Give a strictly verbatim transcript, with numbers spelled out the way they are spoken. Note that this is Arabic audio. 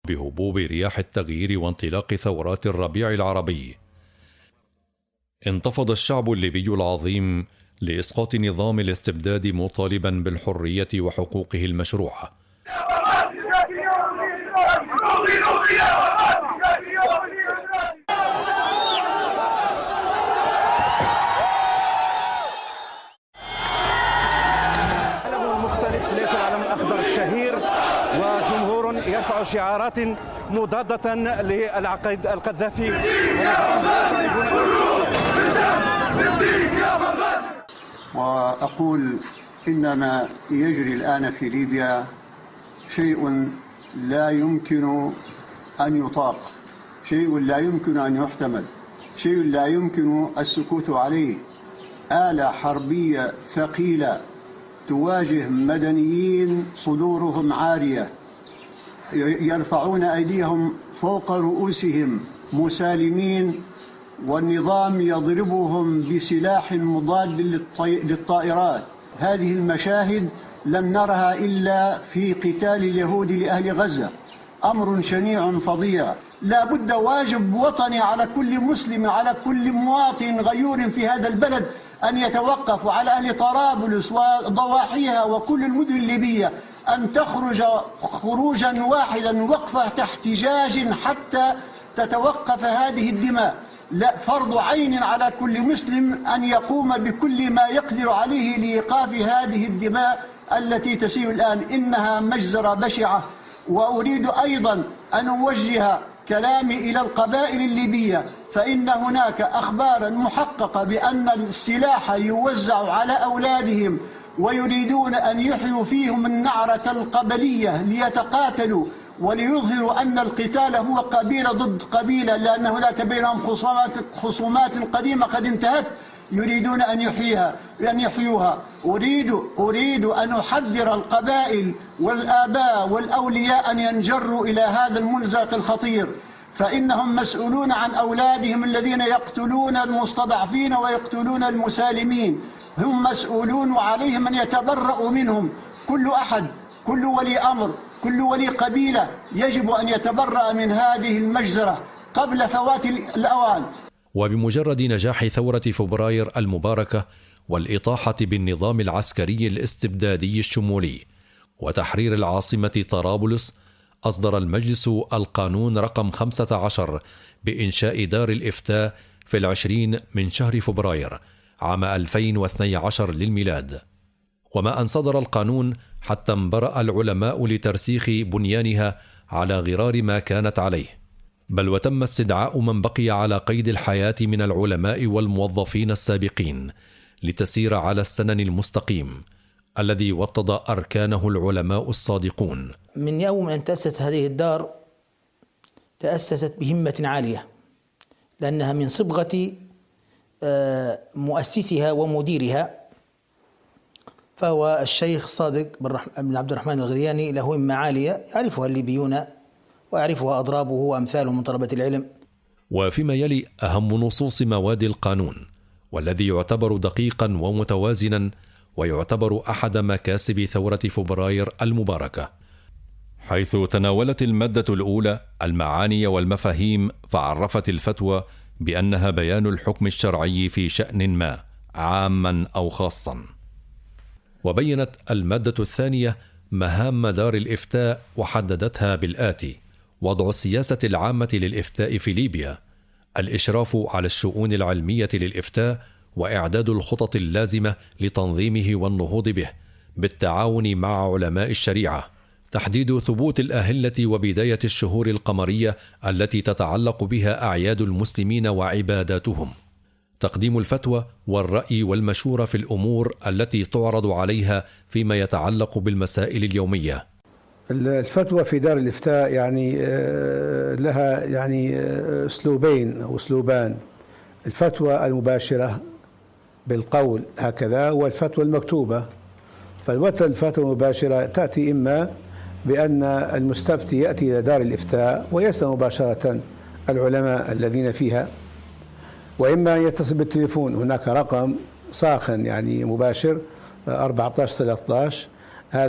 بهبوب رياح التغيير وانطلاق ثورات الربيع العربي، انتفض الشعب الليبي العظيم لإسقاط نظام الاستبداد مطالبا بالحرية وحقوقه المشروعة. المختلف ليس العلم الأخضر الشهير، وجمهور يرفع شعارات مضادة للعقيد القذافي. وأقول إن ما يجري الآن في ليبيا شيء لا يمكن أن يطاق، شيء لا يمكن أن يحتمل، شيء لا يمكن السكوت عليه. آلة حربية ثقيلة تواجه مدنيين صدورهم عارية، يرفعون أيديهم فوق رؤوسهم مسالمين، والنظام يضربهم بسلاح مضاد للطائرات. هذه المشاهد لم نرها إلا في قتال اليهود لأهل غزة، أمر شنيع فظيع. لا بد واجب وطني على كل مسلم، على كل مواطن غيور في هذا البلد أن يتوقف، على أهل طرابلس وضواحيها وكل المدن الليبية أن تخرج خروجا واحدا، وقفة احتجاج حتى تتوقف هذه الدماء. لا، فرض عين على كل مسلم أن يقوم بكل ما يقدر عليه لإيقاف هذه الدماء التي تسيل الآن، إنها مجزرة بشعة. وأريد أيضا أن أوجه كلامي إلى القبائل الليبية، فإن هناك أخبارا محققة بأن السلاح يوزع على أولادهم ويريدون أن يحيوا فيهم النعرة القبلية ليتقاتلوا وليظهروا أن القتال هو قبيلة ضد قبيلة، لأن هناك بينهم خصومات خصومات قديمة قد انتهت، يريدون أن يحييها أن يحيوها. أريد أريد أن أحذر القبائل والآباء والأولياء أن ينجروا إلى هذا الملزق الخطير، فإنهم مسؤولون عن أولادهم الذين يقتلون المستضعفين ويقتلون المسالمين، هم مسؤولون وعليهم أن يتبرؤوا منهم. كل أحد، كل ولي أمر، كل ولي قبيلة يجب أن يتبرأ من هذه المجزرة قبل فوات الأوان. وبمجرد نجاح ثورة فبراير المباركة والإطاحة بالنظام العسكري الاستبدادي الشمولي وتحرير العاصمة طرابلس، أصدر المجلس القانون رقم خمسة عشر بإنشاء دار الإفتاء في العشرين من شهر فبراير عام ألفين واثني عشر للميلاد. وما أن صدر القانون حتى انبرأ العلماء لترسيخ بنيانها على غرار ما كانت عليه، بل وتم استدعاء من بقي على قيد الحياة من العلماء والموظفين السابقين لتسير على السنن المستقيم الذي وطد أركانه العلماء الصادقون. من يوم أن تأسست هذه الدار تأسست بهمة عالية، لأنها من صبغة مؤسسها ومديرها، فهو الشيخ صادق بن عبد الرحمن الغرياني، له همة عالية يعرفها الليبيون ويعرفها أضرابه وأمثاله من طلبة العلم. وفيما يلي أهم نصوص مواد القانون، والذي يعتبر دقيقا ومتوازنا، ويعتبر أحد مكاسب ثورة فبراير المباركة، حيث تناولت المادة الأولى المعاني والمفاهيم، فعرفت الفتوى بأنها بيان الحكم الشرعي في شأن ما عاما أو خاصا. وبينت المادة الثانية مهام دار الإفتاء وحددتها بالآتي: وضع السياسة العامة للإفتاء في ليبيا، الإشراف على الشؤون العلمية للإفتاء، وإعداد الخطط اللازمة لتنظيمه والنهوض به بالتعاون مع علماء الشريعة، تحديد ثبوت الأهلة وبداية الشهور القمرية التي تتعلق بها أعياد المسلمين وعباداتهم، تقديم الفتوى والرأي والمشورة في الأمور التي تعرض عليها فيما يتعلق بالمسائل اليومية. الفتوى في دار الإفتاء يعني لها يعني أسلوبين أو أسلوبان: الفتوى المباشرة بالقول هكذا، والفتوى المكتوبة. فالفتوى المباشرة تأتي إما بأن المستفتي يأتي إلى دار الإفتاء ويسأل مباشرة العلماء الذين فيها، وإما أن يتصل بالتليفون، هناك رقم ساخن يعني مباشر أربعة عشر ثلاثة عشر